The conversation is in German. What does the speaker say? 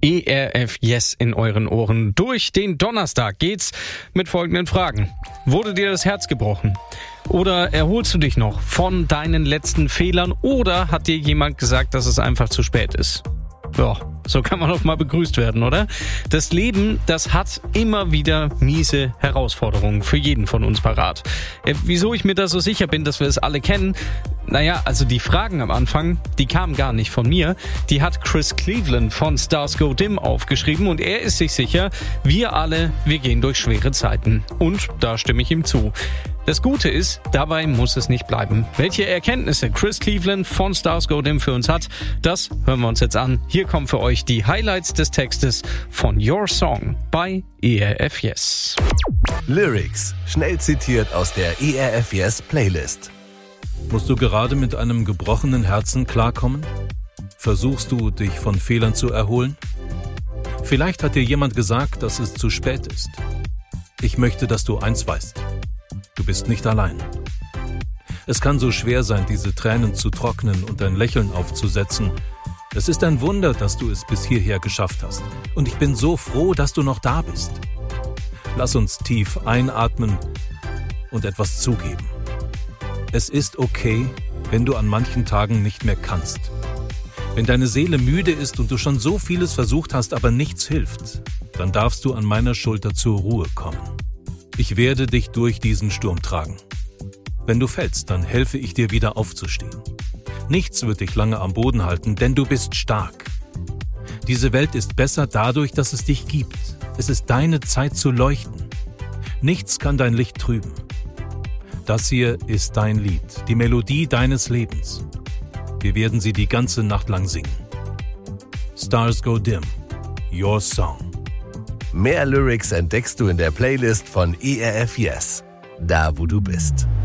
ERF Yes in euren Ohren. Durch den Donnerstag geht's mit folgenden Fragen. Wurde dir das Herz gebrochen? Oder erholst du dich noch von deinen letzten Fehlern? Oder hat dir jemand gesagt, dass es einfach zu spät ist? Ja, so kann man doch mal begrüßt werden, oder? Das Leben, das hat immer wieder miese Herausforderungen für jeden von uns parat. Wieso ich mir da so sicher bin, dass wir es alle kennen? Naja, also die Fragen am Anfang, die kamen gar nicht von mir. Die hat Chris Cleveland von Stars Go Dim aufgeschrieben und er ist sich sicher, wir gehen durch schwere Zeiten. Und da stimme ich ihm zu. Das Gute ist, dabei muss es nicht bleiben. Welche Erkenntnisse Chris Cleveland von Stars Go Dim für uns hat, das hören wir uns jetzt an. Hier kommen für euch die Highlights des Textes von Your Song bei ERF Yes. Lyrics, schnell zitiert aus der ERF Yes Playlist. Musst du gerade mit einem gebrochenen Herzen klarkommen? Versuchst du, dich von Fehlern zu erholen? Vielleicht hat dir jemand gesagt, dass es zu spät ist. Ich möchte, dass du eins weißt. Du bist nicht allein. Es kann so schwer sein, diese Tränen zu trocknen und ein Lächeln aufzusetzen. Es ist ein Wunder, dass du es bis hierher geschafft hast. Und ich bin so froh, dass du noch da bist. Lass uns tief einatmen und etwas zugeben. Es ist okay, wenn du an manchen Tagen nicht mehr kannst. Wenn deine Seele müde ist und du schon so vieles versucht hast, aber nichts hilft, dann darfst du an meiner Schulter zur Ruhe kommen. Ich werde dich durch diesen Sturm tragen. Wenn du fällst, dann helfe ich dir wieder aufzustehen. Nichts wird dich lange am Boden halten, denn du bist stark. Diese Welt ist besser dadurch, dass es dich gibt. Es ist deine Zeit zu leuchten. Nichts kann dein Licht trüben. Das hier ist dein Lied, die Melodie deines Lebens. Wir werden sie die ganze Nacht lang singen. Stars Go Dim, Your Song. Mehr Lyrics entdeckst du in der Playlist von ERF Yes, da wo du bist.